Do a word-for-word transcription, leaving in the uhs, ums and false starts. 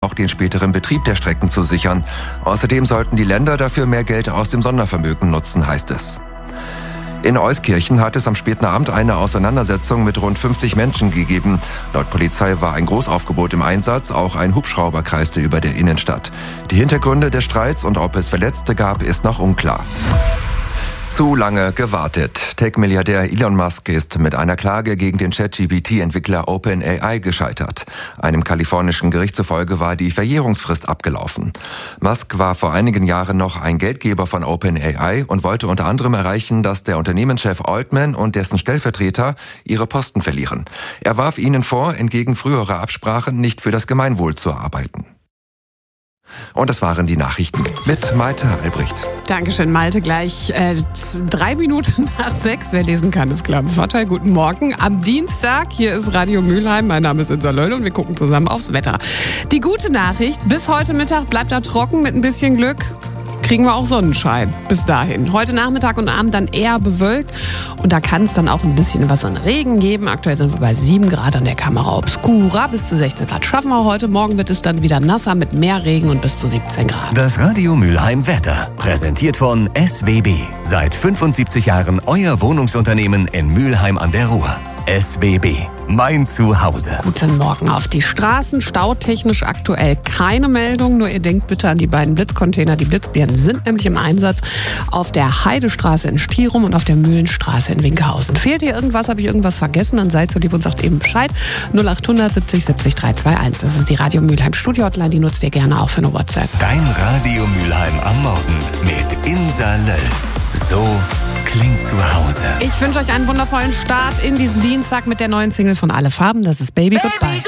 auch den späteren Betrieb der Strecken zu sichern. Außerdem sollten die Länder dafür mehr Geld aus dem Sondervermögen nutzen, heißt es. In Euskirchen hat es am späten Abend eine Auseinandersetzung mit rund fünfzig Menschen gegeben. Laut Polizei war ein Großaufgebot im Einsatz, auch ein Hubschrauber kreiste über der Innenstadt. Die Hintergründe des Streits und ob es Verletzte gab, ist noch unklar. Zu lange gewartet. Tech-Milliardär Elon Musk ist mit einer Klage gegen den Chat-G P T-Entwickler OpenAI gescheitert. Einem kalifornischen Gericht zufolge war die Verjährungsfrist abgelaufen. Musk war vor einigen Jahren noch ein Geldgeber von OpenAI und wollte unter anderem erreichen, dass der Unternehmenschef Altman und dessen Stellvertreter ihre Posten verlieren. Er warf ihnen vor, entgegen früherer Absprachen nicht für das Gemeinwohl zu arbeiten. Und das waren die Nachrichten mit Malte Albrecht. Dankeschön, Malte. Gleich äh, drei Minuten nach sechs. Wer lesen kann, ist klar. Vorteil, guten Morgen. Am Dienstag, hier ist Radio Mülheim. Mein Name ist Insa Löll und wir gucken zusammen aufs Wetter. Die gute Nachricht, bis heute Mittag bleibt er trocken mit ein bisschen Glück. Kriegen wir auch Sonnenschein bis dahin. Heute Nachmittag und Abend dann eher bewölkt und da kann es dann auch ein bisschen was an Regen geben. Aktuell sind wir bei sieben Grad an der Camera Obscura. Bis zu sechzehn Grad schaffen wir heute. Morgen wird es dann wieder nasser mit mehr Regen und bis zu siebzehn Grad. Das Radio Mülheim Wetter, präsentiert von S W B. Seit fünfundsiebzig Jahren euer Wohnungsunternehmen in Mülheim an der Ruhr. S W B, mein Zuhause. Guten Morgen auf die Straßen. Stautechnisch aktuell keine Meldung. Nur ihr denkt bitte an die beiden Blitzcontainer. Die Blitzbären sind nämlich im Einsatz auf der Heidestraße in Stierum und auf der Mühlenstraße in Winkerhausen. Fehlt dir irgendwas? Habe ich irgendwas vergessen? Dann seid so lieb und sagt eben Bescheid. null achthundert siebzig siebzig drei zwei eins. Das ist die Radio Mülheim Studio Hotline. Die nutzt ihr gerne auch für eine WhatsApp. Dein Radio Mülheim am Morgen mit Insa Löll. So klingt zu Hause. Ich wünsche euch einen wundervollen Start in diesen Dienstag mit der neuen Single von Alle Farben. Das ist Baby, Baby Goodbye.